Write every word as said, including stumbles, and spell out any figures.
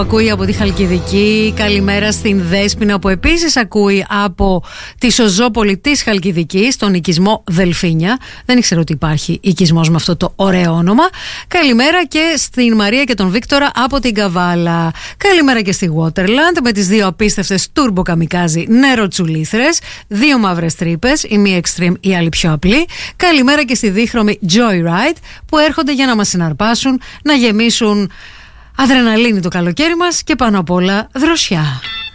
Ακούει από τη Χαλκιδική. Καλημέρα στην Δέσποινα που επίσης ακούει από τη Σωζόπολη της Χαλκιδικής, τον οικισμό Δελφίνια. Δεν ήξερα ότι υπάρχει οικισμός με αυτό το ωραίο όνομα. Καλημέρα και στην Μαρία και τον Βίκτορα από την Καβάλα. Καλημέρα και στη Waterland με τις δύο απίστευτες turbo καμικάζι νεροτσουλήθρες. Δύο μαύρες τρύπες, η μία extreme, η άλλη πιο απλή. Καλημέρα και στη δίχρωμη Joyride που έρχονται για να μας συναρπάσουν, να γεμίσουν αδρεναλίνη το καλοκαίρι μας και πάνω απ' όλα δροσιά.